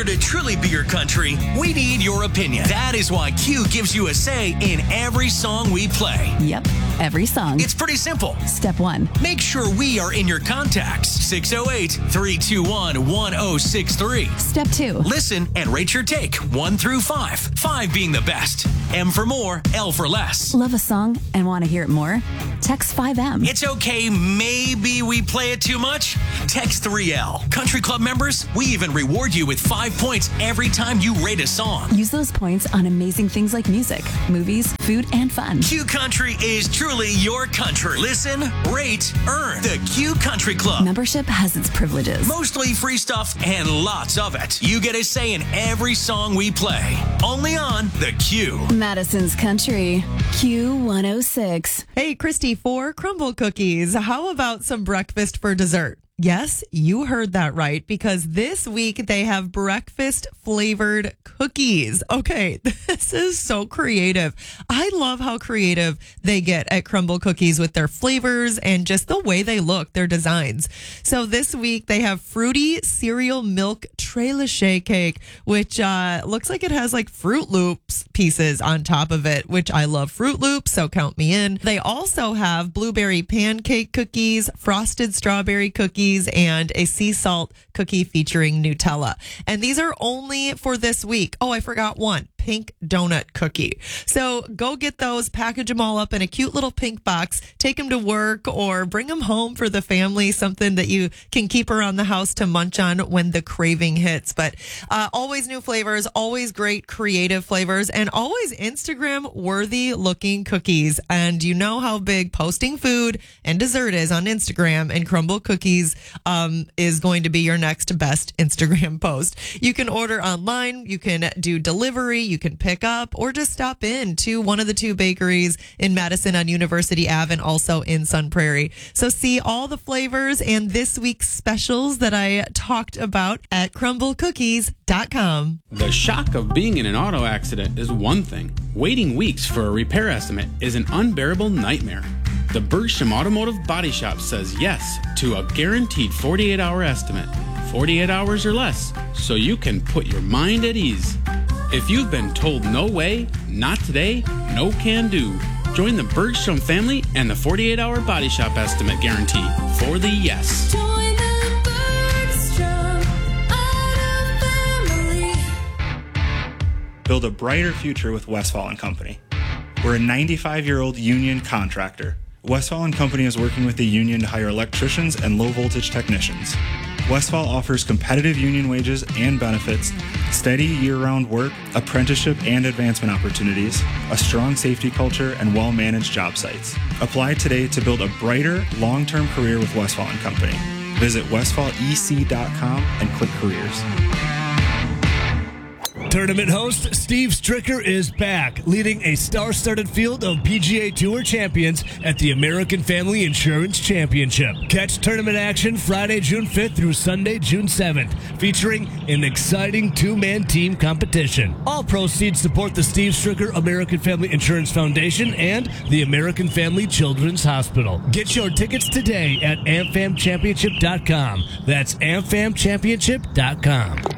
to truly be your country, we need your opinion. That is why Q gives you a say in every song we play. Yep, every song. It's pretty simple. Step 1. Make sure we are in your contacts. 608-321-1063. Step 2. Listen and rate your take 1 through 5. 5 being the best. M for more, L for less. Love a song and want to hear it more? Text 5M. It's okay, maybe we play it too much? Text 3L. Country Club members, we even reward you with 5 points every time you rate a song. Use those points on amazing things like music, movies, food, and fun. Q Country is truly your country. Listen, rate, earn. The Q Country Club. Membership has its privileges. Mostly free stuff and lots of it. You get a say in every song we play. Only on the Q. Madison's Country. Q106. Hey, Christy, for Crumble Cookies, how about some breakfast for dessert? Yes, you heard that right, because this week they have breakfast flavored cookies. Okay, this is so creative. I love how creative they get at Crumble Cookies with their flavors and just the way they look, their designs. So this week they have fruity cereal milk Trelachet cake, which looks like it has like Fruit Loops pieces on top of it, which I love Fruit Loops, so count me in. They also have blueberry pancake cookies, frosted strawberry cookies, and a sea salt cookie featuring Nutella. And these are only for this week. Oh, I forgot one. Pink donut cookie. So go get those, package them all up in a cute little pink box, take them to work or bring them home for the family, something that you can keep around the house to munch on when the craving hits. But always new flavors, always great creative flavors, and always Instagram worthy looking cookies. And you know how big posting food and dessert is on Instagram, and Crumble Cookies is going to be your next best Instagram post. You can order online, you can do delivery, you can pick up, or just stop in to one of the 2 bakeries in Madison on University Ave and also in Sun Prairie. So see all the flavors and this week's specials that I talked about at crumblecookies.com. The shock of being in an auto accident is one thing. Waiting weeks for a repair estimate is an unbearable nightmare. The Bergstrom Automotive Body Shop says yes to a guaranteed 48-hour estimate, 48 hours or less, so you can put your mind at ease. If you've been told no way, not today, no can do, join the Bergstrom family and the 48-hour Body Shop estimate guarantee for the yes. Join the Bergstrom Auto family. Build a brighter future with Westfall & Company. We're a 95-year-old union contractor. Westfall & Company is working with the union to hire electricians and low-voltage technicians. Westfall offers competitive union wages and benefits, steady year-round work, apprenticeship and advancement opportunities, a strong safety culture, and well-managed job sites. Apply today to build a brighter, long-term career with Westfall & Company. Visit westfallec.com and click careers. Tournament host Steve Stricker is back, leading a star-studded field of PGA Tour champions at the American Family Insurance Championship. Catch tournament action Friday, June 5th through Sunday, June 7th, featuring an exciting 2-man team competition. All proceeds support the Steve Stricker American Family Insurance Foundation and the American Family Children's Hospital. Get your tickets today at amfamchampionship.com. That's amfamchampionship.com.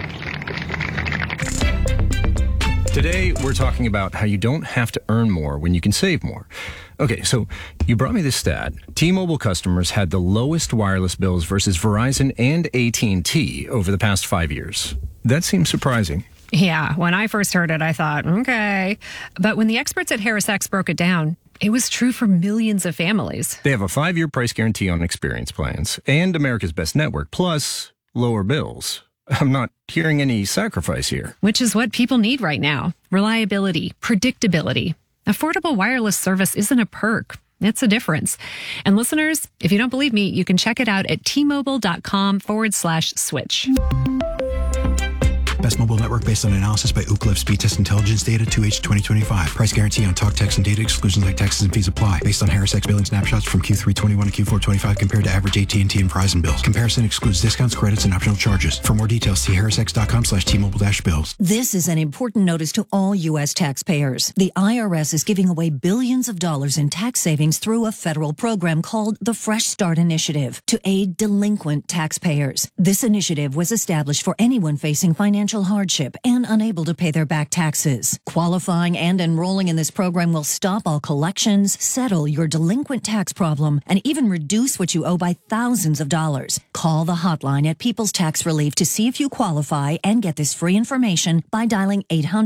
Today, we're talking about how you don't have to earn more when you can save more. Okay, so you brought me this stat. T-Mobile customers had the lowest wireless bills versus Verizon and AT&T over the past 5 years. That seems surprising. Yeah, when I first heard it, I thought, okay. But when the experts at HarrisX broke it down, it was true for millions of families. They have a 5-year price guarantee on experience plans and America's Best Network, plus lower bills. I'm not hearing any sacrifice here. Which is what people need right now. Reliability, predictability. Affordable wireless service isn't a perk. It's a difference. And listeners, if you don't believe me, you can check it out at tmobile.com/switch. Best mobile network based on analysis by Ookla Speed Test Intelligence data 2H 2025. Price guarantee on talk, text, and data. Exclusions like taxes and fees apply. Based on HarrisX billing snapshots from Q3 21 to Q4 25 compared to average AT&T and Verizon bills. Comparison excludes discounts, credits, and optional charges. For more details, see harrisx.com/T-Mobile-bills. This is an important notice to all U.S. taxpayers. The IRS is giving away billions of dollars in tax savings through a federal program called the Fresh Start Initiative to aid delinquent taxpayers. This initiative was established for anyone facing financial hardship and unable to pay their back taxes. Qualifying and enrolling in this program will stop all collections, settle your delinquent tax problem, and even reduce what you owe by thousands of dollars. Call the hotline at People's Tax Relief to see if you qualify and get this free information by dialing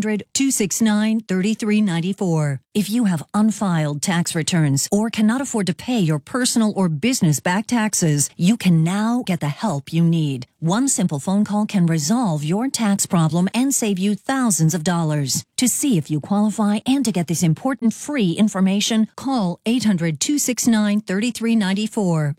800-269-3394. If you have unfiled tax returns or cannot afford to pay your personal or business back taxes, you can now get the help you need. One simple phone call can resolve your tax problem and save you thousands of dollars. To see if you qualify and to get this important free information, call 800-269-3394.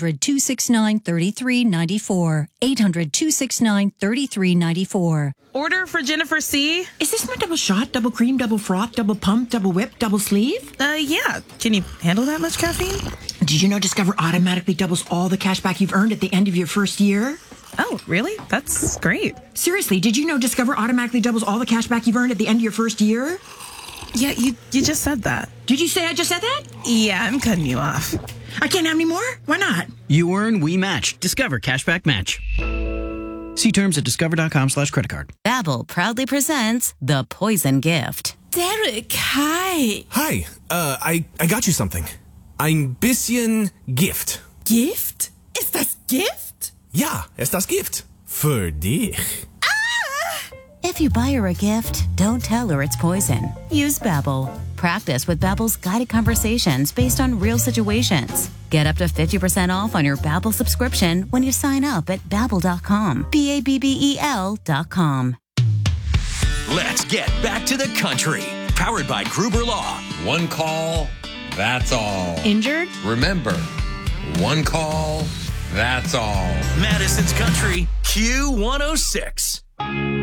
800-269-3394. 800-269-3394. Order for Jennifer C. Is this my double shot, double cream, double froth, double pump, double whip, double sleeve? Yeah. Can you handle that much caffeine? Did you know Discover automatically doubles all the cash back you've earned at the end of your first year? Oh, really? That's great. Seriously, did you know Discover automatically doubles all the cash back you've earned at the end of your first year? Yeah, you just said that. Did you say I just said that? Yeah, I'm cutting you off. I can't have any more? Why not? You earn, we match. Discover Cashback Match. See terms at discover.com/creditcard. Babbel proudly presents The Poison Gift. Derek, hi. Hi, I got you something. Ein bisschen Gift. Gift? Ist das Gift? Ja, ist das Gift. Für dich. If you buy her a gift, don't tell her it's poison. Use Babbel. Practice with Babbel's guided conversations based on real situations. Get up to 50% off on your Babbel subscription when you sign up at Babbel.com. Babbel.com. Let's get back to the country. Powered by Gruber Law. One call, that's all. Injured? Remember, one call, that's all. Madison's Country, Q106.